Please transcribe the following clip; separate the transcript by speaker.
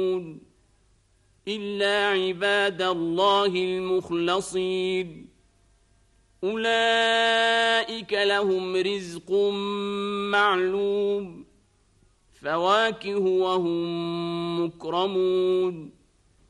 Speaker 1: إلا عباد الله المخلصين أولئك لهم رزق معلوم فواكه وهم مكرمون